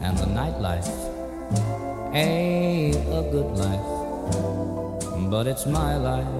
and the nightlife ain't a good life, but it's my life.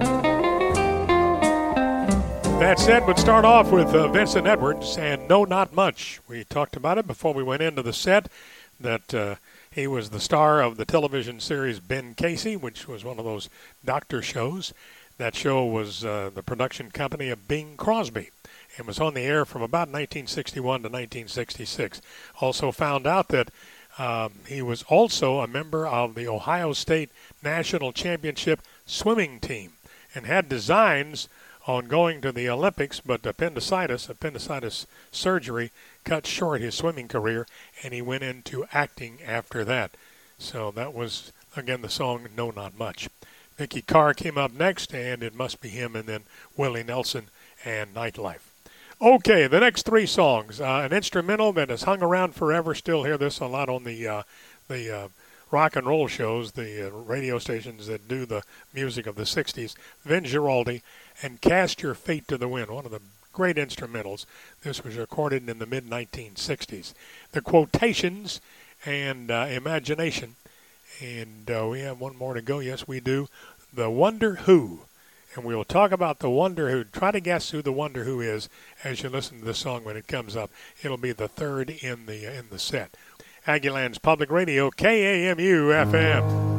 That set would start off with Vincent Edwards and No Not Much. We talked about it before we went into the set, that he was the star of the television series Ben Casey, which was one of those doctor shows. That show was the production company of Bing Crosby and was on the air from about 1961 to 1966. Also found out that he was also a member of the Ohio State National Championship swimming team and had designs on going to the Olympics, but appendicitis surgery cut short his swimming career, and he went into acting after that. So that was, again, the song No Not Much. Vicky Carr came up next, and It Must Be Him, and then Willie Nelson and Nightlife. Okay, the next three songs. An instrumental that has hung around forever. Still hear this a lot on the rock and roll shows, the radio stations that do the music of the 60s. Vin Giraldi and Cast Your Fate to the Wind, one of the great instrumentals. This was recorded in the mid-1960s. The Quotations and Imagination. And we have one more to go. Yes, we do. The Wonder Who. And we'll talk about the Wonder Who. Try to guess who the Wonder Who is as you listen to the song when it comes up. It'll be the third in the set. Aggieland's Public Radio, KAMU FM.